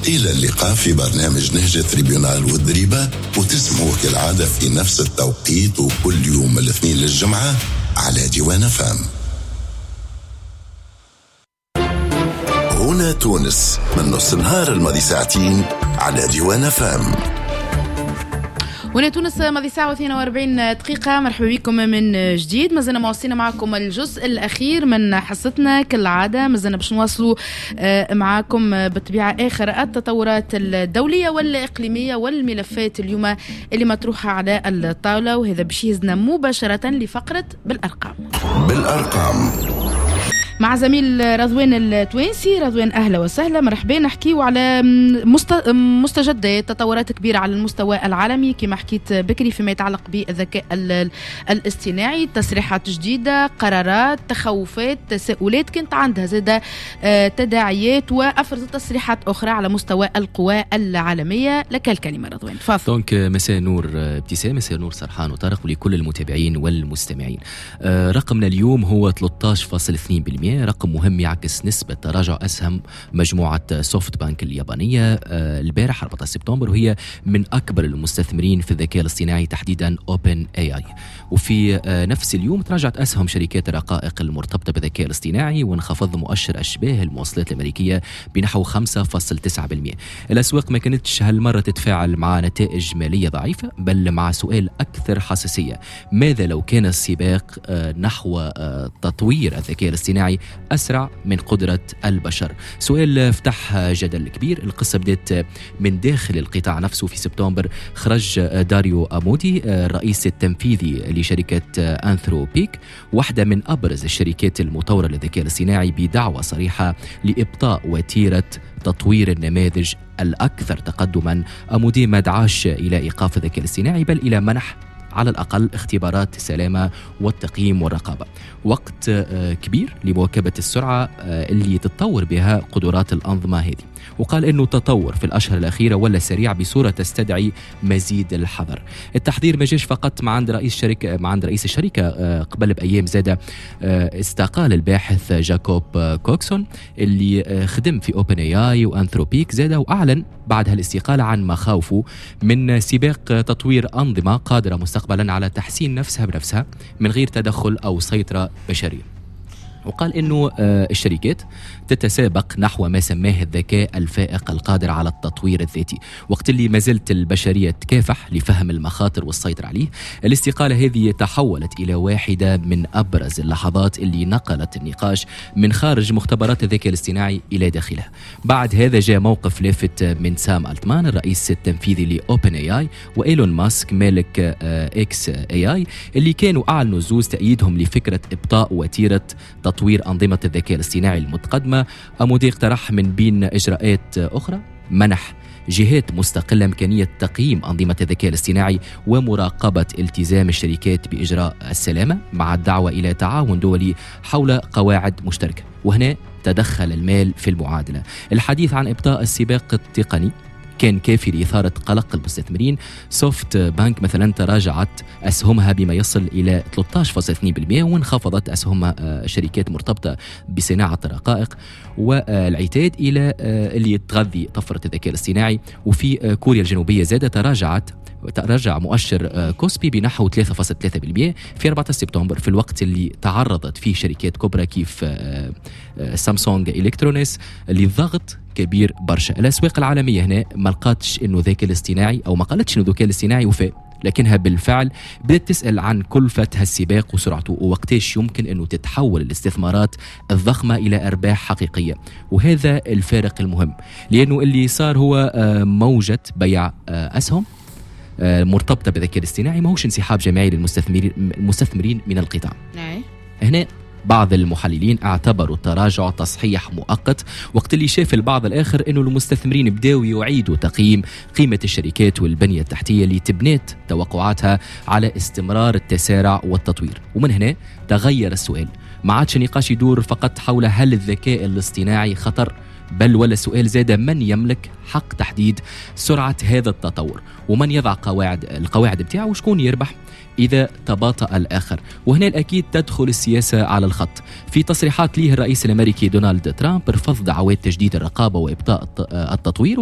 إلى اللقاء في برنامج نهجة تريبيونال والضريبة، وتسمعوا كالعادة في نفس التوقيت وكل يوم الاثنين للجمعة على ديوان فام. هنا تونس من نص النهار الماضي ساعتين على ديوان فام. هنا تونس ماضي ساعة 42 دقيقة. مرحبا بكم من جديد. مازلنا مواصلين معكم الجزء الأخير من حصتنا كالعادة. مازلنا باش نواصلوا معكم بالطبيعة آخر التطورات الدولية والإقليمية والملفات اليوم اللي مطروحة على الطاولة، وهذا باش يهزنا مباشرة لفقرة بالأرقام. مع زميل رضوان التوينسي. رضوان أهلا وسهلا، مرحبا. نحكيو على مستجدات تطورات كبيرة على المستوى العالمي كما حكيت بكري فيما يتعلق بالذكاء الاصطناعي، تصريحات جديدة، قرارات، تخوفات، تساؤلات كانت عندها زادة تداعيات وأفرزت تصريحات أخرى على مستوى القوى العالمية. لك الكلمة رضوان، تفضل. دونك مساء نور ابتسام، مساء نور سرحان وطارق ولكل المتابعين والمستمعين. رقمنا اليوم هو 13.2%، رقم مهم يعكس نسبة تراجع أسهم مجموعة سوفت بانك اليابانية البارح 14 سبتمبر، وهي من أكبر المستثمرين في الذكاء الاصطناعي تحديدا Open AI. وفي نفس اليوم تراجعت أسهم شركات الرقائق المرتبطة بالذكاء الاصطناعي، وانخفض مؤشر أشباه المواصلات الأمريكية بنحو 5.9%. الأسواق ما كانتش هالمرة تتفاعل مع نتائج مالية ضعيفة، بل مع سؤال أكثر حساسية: ماذا لو كان السباق نحو تطوير الذكاء الاصطناعي أسرع من قدرة البشر؟ سؤال فتح جدل كبير. القصة بدأت من داخل القطاع نفسه. في سبتمبر خرج داريو أمودي الرئيس التنفيذي لشركة أنثروبيك، واحدة من أبرز الشركات المطورة للذكاء الاصطناعي، بدعوة صريحة لإبطاء وتيرة تطوير النماذج الأكثر تقدما. أمودي ما دعاش إلى إيقاف الذكاء الاصطناعي، بل إلى منح على الأقل اختبارات السلامة والتقييم والرقابة. وقت كبير لمواكبة السرعة اللي تتطور بها قدرات الأنظمة هذه. وقال إنه تطور في الأشهر الأخيرة ولا سريع بصورة تستدعي مزيد الحذر. التحذير ما جاش فقط مع عند رئيس الشركة قبل بأيام زادة استقال الباحث جاكوب كوكسون اللي خدم في أوبن اي اي وأنثروبيك زادة، وأعلن بعد هالاستقالة عن مخاوفه من سباق تطوير أنظمة قادرة مستقبلا على تحسين نفسها بنفسها من غير تدخل أو سيطرة بشرية. وقال إنه الشركات تتسابق نحو ما سماه الذكاء الفائق القادر على التطوير الذاتي، وقت اللي ما زلت البشرية تكافح لفهم المخاطر والسيطرة عليه. الاستقالة هذه تحولت إلى واحدة من أبرز اللحظات اللي نقلت النقاش من خارج مختبرات الذكاء الاصطناعي إلى داخلها. بعد هذا جاء موقف لافت من سام ألتمان الرئيس التنفيذي لأوبن اي اي، وإيلون ماسك مالك اكس اي اي، اللي كانوا أعلنوا زوز تأييدهم لفكرة إبطاء وتيرة تطوير أنظمة الذكاء الاصطناعي المتقدمة. أمودي اقترح من بين إجراءات أخرى منح جهات مستقلة إمكانية تقييم أنظمة الذكاء الاصطناعي ومراقبة التزام الشركات بإجراء السلامة، مع الدعوة إلى تعاون دولي حول قواعد مشتركة. وهنا تدخل المال في المعادلة. الحديث عن إبطاء السباق التقني كان كافي لإثارة قلق المستثمرين. سوفت بانك مثلا تراجعت أسهمها بما يصل إلى 13.2%، وانخفضت أسهم شركات مرتبطة بصناعة الرقائق والعتاد إلى اللي تغذي طفرة الذكاء الاصطناعي. وفي كوريا الجنوبية زادة تراجع مؤشر كوسبي بنحو 3.3% في 14 سبتمبر، في الوقت اللي تعرضت فيه شركات كبرى كيف سامسونج إلكترونيس للضغط كبير برشا. الأسواق العالمية هنا ما لقاتش إنه الذكاء الاصطناعي أو ما قالتش إنه الذكاء الاصطناعي وفاء، لكنها بالفعل بدأت تسأل عن كلفة هالسباق وسرعته، ووقتاش يمكن أنه تتحول الاستثمارات الضخمة إلى أرباح حقيقية. وهذا الفارق المهم، لأنه اللي صار هو موجة بيع أسهم مرتبطة بالذكاء الاصطناعي، ما هوش انسحاب جماعي للمستثمرين من القطاع. هنا بعض المحللين اعتبروا التراجع تصحيح مؤقت، وقت اللي شاف البعض الآخر أنه المستثمرين بداوا يعيدوا تقييم قيمة الشركات والبنية التحتية اللي تبنيت توقعاتها على استمرار التسارع والتطوير. ومن هنا تغير السؤال، ما عادش نقاش يدور فقط حول هل الذكاء الاصطناعي خطر، بل ولا سؤال زاد من يملك حق تحديد سرعة هذا التطور، ومن يضع القواعد بتاعه، وشكون يربح إذا تباطأ الآخر. وهنا الأكيد تدخل السياسة على الخط. في تصريحات ليه الرئيس الأمريكي دونالد ترامب رفض دعوات تجديد الرقابة وإبطاء التطوير،